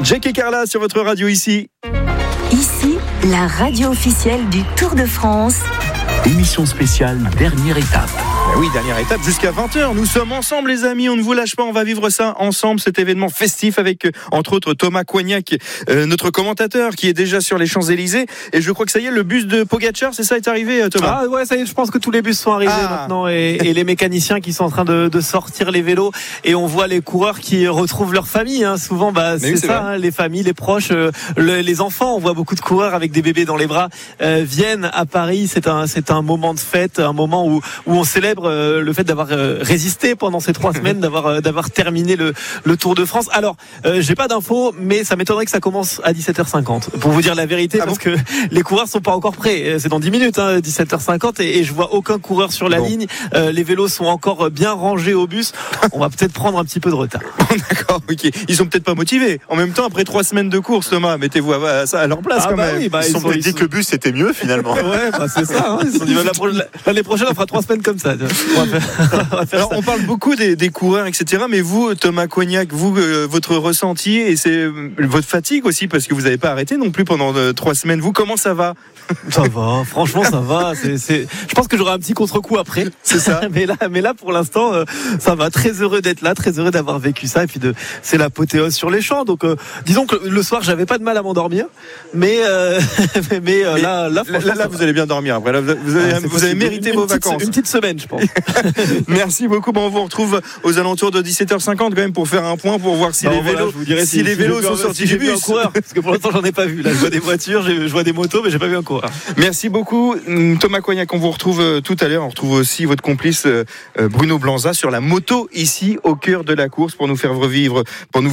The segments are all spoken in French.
Jack et Carla sur votre radio ici. Ici, la radio officielle du Tour de France. Émission spéciale, dernière étape. Oui, dernière étape jusqu'à 20h. Nous sommes ensemble les amis, on ne vous lâche pas, on va vivre ça ensemble, cet événement festif avec entre autres Thomas Coignac, notre commentateur qui est déjà sur les Champs-Élysées. Et je crois que ça y est, le bus de Pogacar, c'est ça, est arrivé Thomas? Ah ouais, ça y est, je pense que tous les bus sont arrivés maintenant et les mécaniciens qui sont en train de sortir les vélos et on voit les coureurs qui retrouvent leur famille. Souvent, c'est ça, les familles, les proches, les enfants. On voit beaucoup de coureurs avec des bébés dans les bras viennent à Paris. C'est un moment de fête, un moment où on célèbre le fait d'avoir résisté pendant ces 3 semaines, d'avoir terminé le Tour de France. Alors, j'ai pas d'infos, mais ça m'étonnerait que ça commence à 17h50. Pour vous dire la vérité, parce que les coureurs sont pas encore prêts. C'est dans 10 minutes, 17h50, et je vois aucun coureur sur la ligne. Les vélos sont encore bien rangés au bus. On va peut-être prendre un petit peu de retard. D'accord, ok. Ils sont peut-être pas motivés. En même temps, après 3 semaines de course, Thomas, mettez-vous ça à leur place quand même. Oui, ils ont dit que le bus c'était mieux finalement. Ouais, c'est ça. Ils se sont dit l'année prochaine on fera 3 semaines comme ça. Alors, on parle beaucoup des coureurs, etc. Mais vous, Thomas Coignac, votre ressenti et c'est votre fatigue aussi, parce que vous n'avez pas arrêté non plus pendant 3 semaines. Vous, comment ça va? Ça va, franchement, ça va. Je pense que j'aurai un petit contre-coup après. C'est ça. mais là, pour l'instant, ça va. Très heureux d'être là, très heureux d'avoir vécu ça. Et puis c'est l'apothéose sur les champs. Donc, disons que le soir, j'avais pas de mal à m'endormir. Mais là, vous allez bien dormir. Après, là, vous avez mérité vos vacances. Une petite semaine, je pense. Merci beaucoup. On vous retrouve aux alentours de 17h50 quand même pour faire un point, pour voir si les vélos sont sortis du bus. Parce que pour l'instant, j'en ai pas vu. Là, je vois des voitures, je vois des motos, mais j'ai pas vu un coureur. Merci beaucoup, Thomas Coignac. On vous retrouve tout à l'heure. On retrouve aussi votre complice Bruno Blanza sur la moto ici au cœur de la course pour nous faire revivre,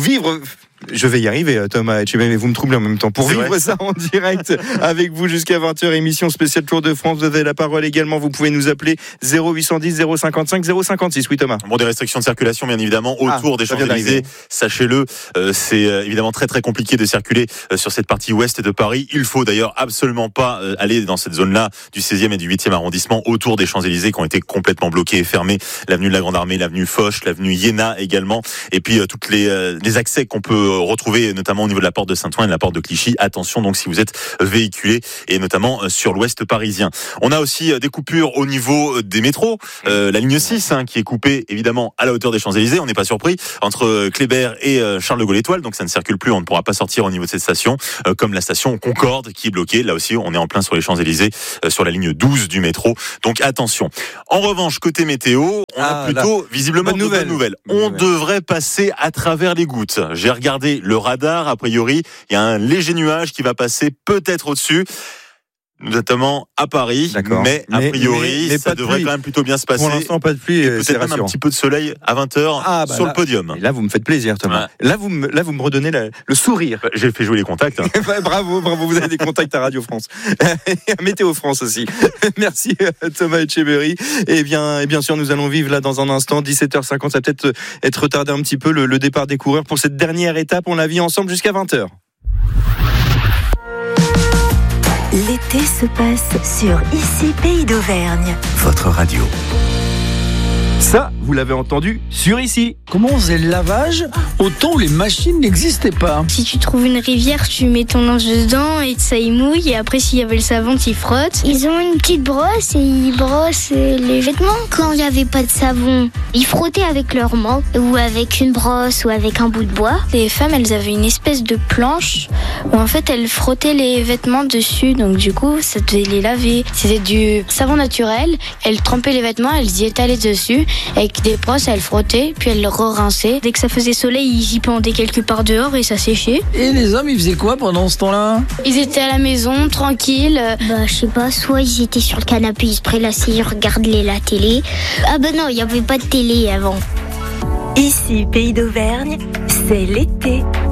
Je vais y arriver, Thomas, mais vous me troublez en même temps. Pour vivre ça en direct avec vous jusqu'à 20h, émission spéciale Tour de France. Vous avez la parole également. Vous pouvez nous appeler 0810 055 056. Oui, Thomas. Bon, des restrictions de circulation, bien évidemment, autour des Champs-Élysées. Sachez-le, c'est évidemment très très compliqué de circuler sur cette partie ouest de Paris. Il faut d'ailleurs absolument pas aller dans cette zone-là du 16e et du 8e arrondissement autour des Champs-Élysées qui ont été complètement bloqués et fermés. L'avenue de la Grande Armée, l'avenue Foch, l'avenue Iéna également. Et puis toutes les accès qu'on peut retrouver notamment au niveau de la porte de Saint-Ouen et de la porte de Clichy. Attention donc si vous êtes véhiculé et notamment sur l'ouest parisien. On a aussi des coupures au niveau des métros. La ligne 6 qui est coupée évidemment à la hauteur des Champs-Élysées. On n'est pas surpris, entre Kléber et Charles de Gaulle Étoile. Donc ça ne circule plus, on ne pourra pas sortir au niveau de cette station. Comme la station Concorde qui est bloquée. Là aussi on est en plein sur les Champs-Élysées, sur la ligne 12 du métro. Donc attention. En revanche, côté météo, on a plutôt visiblement de bonnes nouvelles. On devrait passer à travers les gouttes. J'ai regardé le radar, a priori, il y a un léger nuage qui va passer peut-être au-dessus, notamment à Paris, mais a priori ça devrait quand même plutôt bien se passer. Pour l'instant, pas de pluie, et peut-être même un petit peu de soleil à 20h sur le podium. Là, vous me faites plaisir, Thomas. Ouais. Là, vous me redonnez le sourire. J'ai fait jouer les contacts. Bravo, vous avez des contacts à Radio France. À Météo France aussi. Merci Thomas Etcheverry. Et bien sûr, nous allons vivre là dans un instant, 17h50, ça va peut-être être retardé un petit peu le départ des coureurs pour cette dernière étape. On la vit ensemble jusqu'à 20h. L'été se passe sur Ici Pays d'Auvergne. Votre radio. Ça, vous l'avez entendu sur Ici. Comment on faisait le lavage au temps où les machines n'existaient pas? Si tu trouves une rivière, tu mets ton linge dedans et ça y mouille. Et après, s'il y avait le savon, tu y frottes. Ils ont une petite brosse et ils brossent les vêtements. Quand il n'y avait pas de savon, ils frottaient avec leurs mains ou avec une brosse ou avec un bout de bois. Les femmes, elles avaient une espèce de planche où en fait, elles frottaient les vêtements dessus. Donc du coup, ça devait les laver. C'était du savon naturel. Elles trempaient les vêtements, elles y étalaient dessus. Avec des brosses, elles frottaient, puis elles le re-rinçaient. Dès que ça faisait soleil, ils y pendaient quelque part dehors et ça séchait. Et les hommes, ils faisaient quoi pendant ce temps-là? Ils étaient à la maison, tranquilles. Je sais pas, soit ils étaient sur le canapé, ils se prélassaient, ils regardaient la télé. Non, il n'y avait pas de télé avant. Ici, Pays d'Auvergne, c'est l'été.